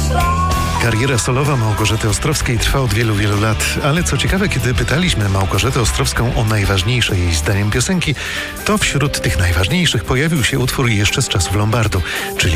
Kariera solowa Małgorzaty Ostrowskiej trwa od wielu, wielu lat, ale co ciekawe, kiedy pytaliśmy Małgorzatę Ostrowską o najważniejsze jej zdaniem piosenki, to wśród tych najważniejszych pojawił się utwór jeszcze z czasów Lombardu, czyli